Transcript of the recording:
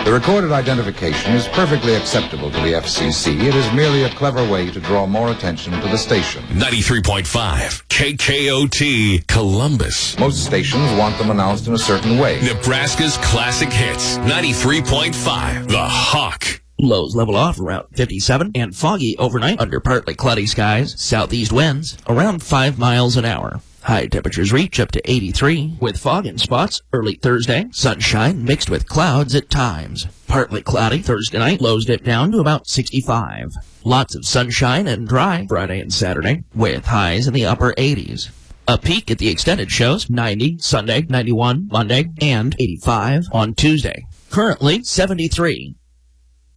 The recorded identification is perfectly acceptable to the FCC. It is merely a clever way to draw more attention to the station. 93.5 KKOT Columbus. Most stations want them announced in a certain way. Nebraska's classic hits. 93.5 The Hawk. Lows level off around 57 and foggy overnight under partly cloudy skies. Southeast winds around 5 miles an hour. High temperatures reach up to 83 with fog in spots early Thursday. Sunshine mixed with clouds at times. Partly cloudy Thursday night. Lows dip down to about 65. Lots of sunshine and dry Friday and Saturday with highs in the upper 80s. A peak at the extended shows 90 Sunday, 91 Monday, and 85 on Tuesday. Currently 73.